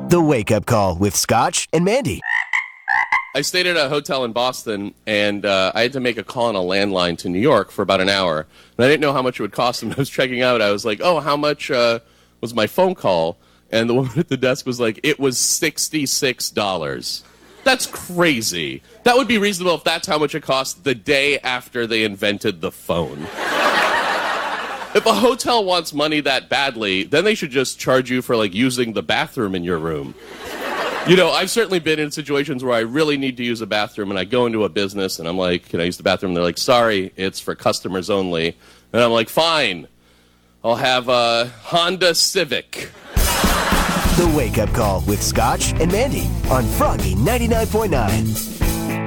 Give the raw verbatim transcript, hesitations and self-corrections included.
The Wake Up Call with Scotch and Mandy. I stayed at a hotel in Boston, and uh, I had to make a call on a landline to New York for about an hour. And I didn't know how much it would cost. And I was checking out. I was like, oh, how much uh, was my phone call? And the woman at the desk was like, it was sixty-six dollars. That's crazy. That would be reasonable if that's how much it cost the day after they invented the phone. If a hotel wants money that badly, then they should just charge you for, like, using the bathroom in your room. You know, I've certainly been in situations where I really need to use a bathroom, and I go into a business, and I'm like, can I use the bathroom? And they're like, sorry, it's for customers only. And I'm like, fine. I'll have a Honda Civic. The Wake Up Call with Scotch and Mandy on Froggy ninety-nine point nine.